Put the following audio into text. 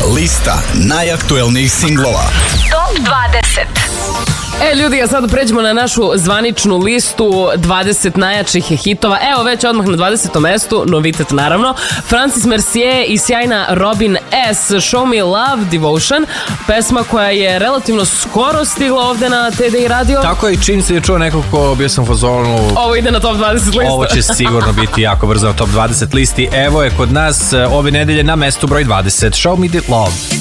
Lista najaktuelnijih singlova. Top 20. Ljudi, a sada pređemo na našu zvaničnu listu 20 najjačih hitova. Evo već odmah na 20. mestu, novitet naravno, Francis Mercier i sjajna Robin S. Show Me Love Devotion, pesma koja je relativno skoro stigla ovde na TDI radio. Tako je, čim se je čuo nekako, bio sam u fazonu. Ovo ide na top 20 lista. Ovo će sigurno biti jako brzo na top 20 listi. Evo je kod nas ove nedelje na mestu broj 20, Show Me The Love.